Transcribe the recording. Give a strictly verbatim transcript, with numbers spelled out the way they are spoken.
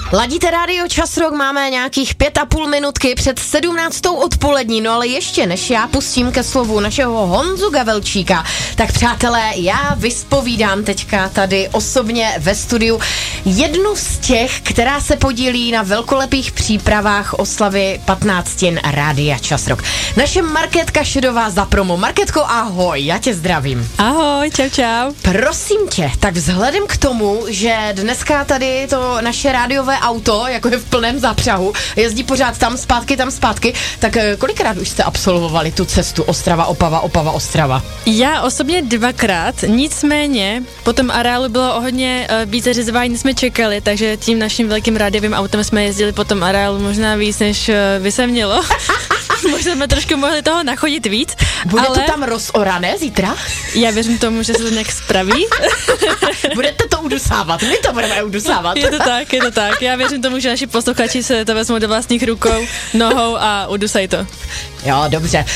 Ladíte rádio Čas Rock, máme nějakých pět a půl minutky před sedmnáctou odpolední, no ale ještě než já pustím ke slovu našeho Honzu Gavelčíka, tak přátelé, já vyspovídám teďka tady osobně ve studiu jednu z těch, která se podílí na velkolepých přípravách oslavy patnáctin rádia Čas Rock. Naše Markétka Šedová za promo. Markétko, ahoj, já tě zdravím. Ahoj, čau, čau. Prosím tě, tak vzhledem k tomu, že dneska tady to naše rádiové auto, jako je v plném zápřahu, jezdí pořád tam zpátky, tam zpátky, tak kolikrát už jste absolvovali tu cestu Ostrava, Opava, Opava, Ostrava? Já osobně dvakrát, nicméně po tom areálu bylo o hodně uh, víc zařizování, než jsme čekali, takže tím naším velkým rádiovým autem jsme jezdili po tom areálu možná víc, než uh, by se mělo. Možná jsme trošku mohli toho nachodit víc. Bude ale to tam rozorané zítra? Já věřím tomu, že se to nějak spraví. Budete to udusávat, my to budeme udusávat. Je to tak, je to tak. Já věřím tomu, že naši posluchači se to vezmou do vlastních rukou, nohou a udusají to. Jo, dobře.